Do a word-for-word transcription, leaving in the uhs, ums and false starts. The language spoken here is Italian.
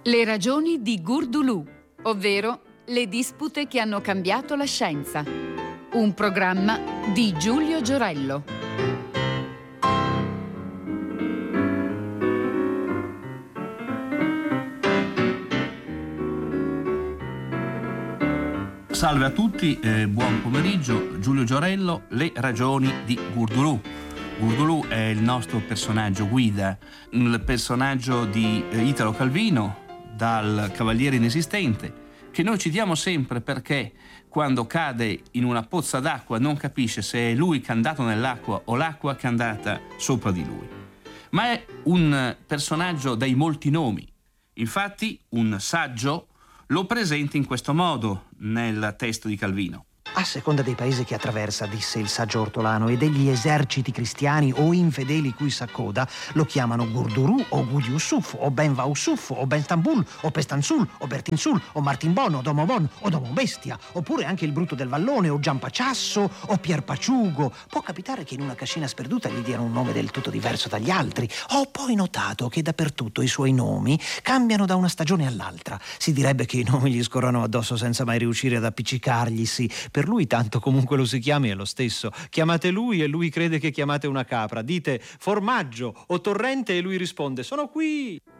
Le ragioni di Gurdulù, ovvero le dispute che hanno cambiato la scienza. Un programma di Giulio Giorello. Salve a tutti, eh, buon pomeriggio. Giulio Giorello, le ragioni di Gurdulù. Gurdulù è il nostro personaggio guida, il personaggio di Italo Calvino, dal Cavaliere Inesistente, che noi citiamo sempre perché quando cade in una pozza d'acqua non capisce se è lui che è andato nell'acqua o l'acqua che è andata sopra di lui. Ma è un personaggio dai molti nomi. Infatti un saggio lo presenta in questo modo nel testo di Calvino. A seconda dei paesi che attraversa, disse il saggio ortolano, e degli eserciti cristiani o infedeli cui s'accoda, lo chiamano Gurdurù o Gudi Ussuf o Ben Vausuf o Ben Stambul o Pestansul o Bertinsul o Martinbon o Domobon o Domobestia, oppure anche il Brutto del Vallone o Giampaciasso o Pierpaciugo. Può capitare che in una cascina sperduta gli diano un nome del tutto diverso dagli altri. Ho poi notato che dappertutto i suoi nomi cambiano da una stagione all'altra. Si direbbe che i nomi gli scorrono addosso senza mai riuscire ad appiccicarglisi. Per lui tanto comunque lo si chiami è lo stesso. Chiamate lui e lui crede che chiamate una capra. Dite formaggio o torrente e lui risponde sono qui.